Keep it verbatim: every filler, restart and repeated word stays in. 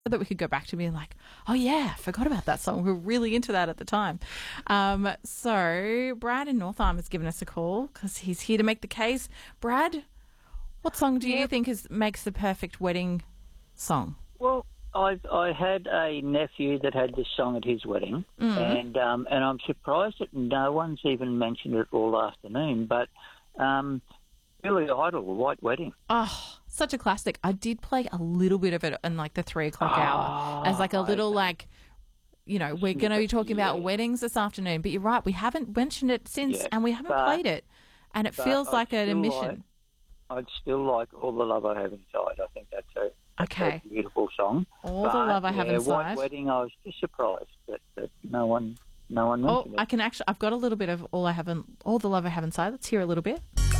that we could go back to being like, oh yeah, forgot about that song. We were really into that at the time. Um, so Brad in North Arm has given us a call because he's here to make the case. Brad, what song do you Yep. think is makes the perfect wedding song? Well, I I had a nephew that had this song at his wedding, and um, and I'm surprised that no one's even mentioned it all afternoon. But um, Billy Idol, White Wedding. Oh, such a classic. I did play a little bit of it in like the three o'clock hour as like a little like, you know, we're going to be talking about Yeah. weddings this afternoon. But you're right, we haven't mentioned it since, Yeah, and we haven't but- played it, and it but feels I'd like an still admission. like- I'd still like All the Love I Have Inside. I think that's a, that's Okay. a beautiful song. All the But, Love I Have yeah, Inside. White Wedding, I was just surprised that, that no one no one Oh, mentioned I it. can actually. I've got a little bit of all I have in all the love I have inside. Let's hear a little bit.